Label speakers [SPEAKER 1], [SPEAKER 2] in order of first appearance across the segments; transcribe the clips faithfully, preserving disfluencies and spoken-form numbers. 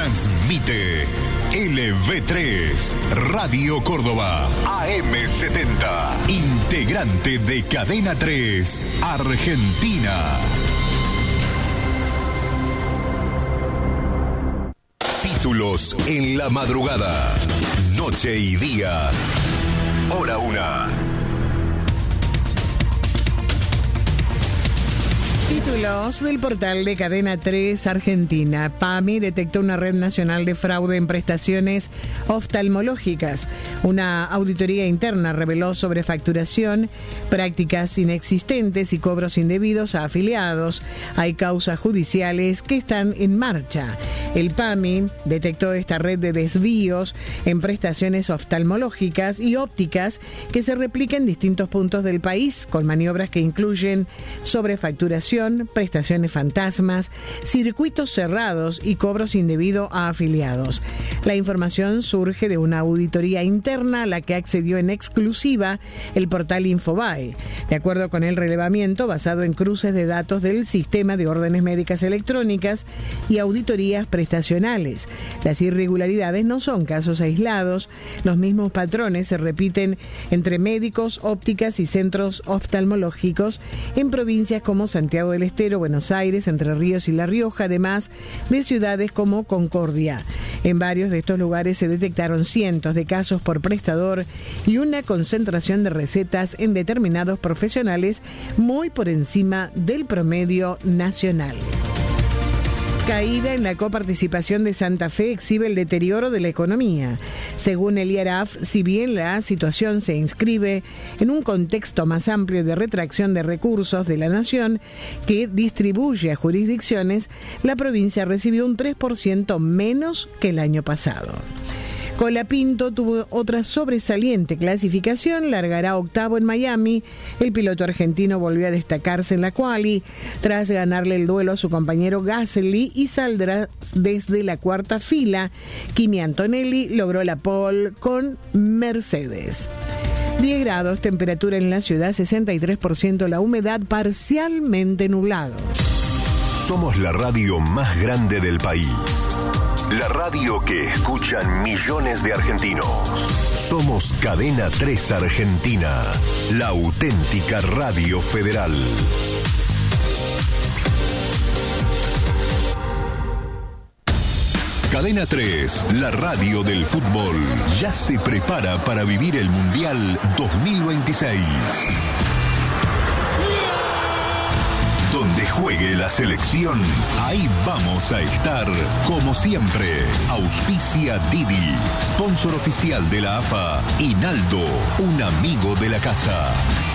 [SPEAKER 1] Transmite L V tres, Radio Córdoba, A M setenta, integrante de Cadena tres, Argentina. Títulos en la madrugada, noche y día, hora una.
[SPEAKER 2] Títulos del portal de Cadena tres Argentina. P A M I detectó una red nacional de fraude en prestaciones oftalmológicas. Una auditoría interna reveló sobrefacturación, prácticas inexistentes y cobros indebidos a afiliados. Hay causas judiciales que están en marcha. El P A M I detectó esta red de desvíos en prestaciones oftalmológicas y ópticas que se replica en distintos puntos del país, con maniobras que incluyen sobrefacturación, prestaciones fantasmas, circuitos cerrados y cobros indebidos a afiliados. La información surge de una auditoría interna a la que accedió en exclusiva el portal Infobae. De acuerdo con el relevamiento, basado en cruces de datos del sistema de órdenes médicas electrónicas y auditorías prestacionales. Las irregularidades no son casos aislados, los mismos patrones se repiten entre médicos, ópticas y centros oftalmológicos en provincias como Santiago del Estero, Buenos Aires, Entre Ríos y La Rioja, además de ciudades como Concordia. En varios de estos lugares se detectaron cientos de casos por prestador y una concentración de recetas en determinados profesionales muy por encima del promedio nacional. Caída en la coparticipación de Santa Fe exhibe el deterioro de la economía. Según el I A R A F, si bien la situación se inscribe en un contexto más amplio de retracción de recursos de la nación que distribuye a jurisdicciones, la provincia recibió un tres por ciento menos que el año pasado. Colapinto tuvo otra sobresaliente clasificación, largará octavo en Miami. El piloto argentino volvió a destacarse en la quali tras ganarle el duelo a su compañero Gasly y saldrá desde la cuarta fila. Kimi Antonelli logró la pole con Mercedes. diez grados, temperatura en la ciudad, sesenta y tres por ciento la humedad, parcialmente nublado.
[SPEAKER 1] Somos la radio más grande del país. La radio que escuchan millones de argentinos. Somos Cadena tres Argentina, la auténtica radio federal. Cadena tres, la radio del fútbol, ya se prepara para vivir el Mundial dos mil veintiséis. Donde juegue la selección, ahí vamos a estar, como siempre. Auspicia Didi, sponsor oficial de la A F A, y Naldo, un amigo de la casa.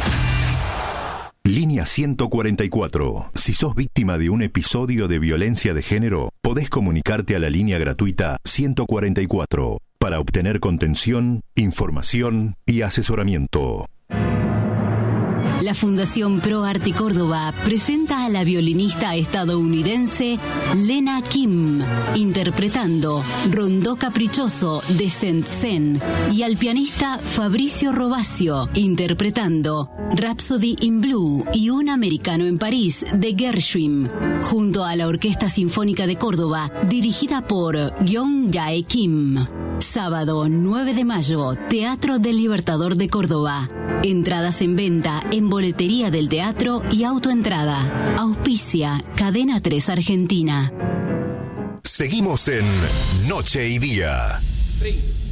[SPEAKER 1] Línea ciento cuarenta y cuatro. Si sos víctima de un episodio de violencia de género, podés comunicarte a la línea gratuita ciento cuarenta y cuatro para obtener contención, información y asesoramiento.
[SPEAKER 3] La Fundación Pro Arte Córdoba presenta a la violinista estadounidense Lena Kim, interpretando Rondó Caprichoso de Saint-Saëns, y al pianista Fabricio Robacio, interpretando Rhapsody in Blue y Un Americano en París de Gershwin, junto a la Orquesta Sinfónica de Córdoba, dirigida por Gyeong Jae Kim. Sábado nueve de mayo, Teatro del Libertador de Córdoba. Entradas en venta en boletería del teatro y autoentrada. Auspicia Cadena tres Argentina.
[SPEAKER 1] Seguimos en Noche y Día.
[SPEAKER 4] Sí.